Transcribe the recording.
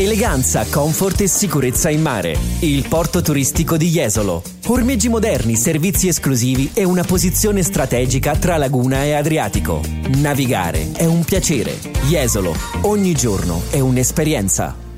Eleganza, comfort e sicurezza in mare. Il porto turistico di Jesolo. Ormeggi moderni, servizi esclusivi e una posizione strategica tra laguna e Adriatico. Navigare è un piacere. Jesolo, ogni giorno è un'esperienza.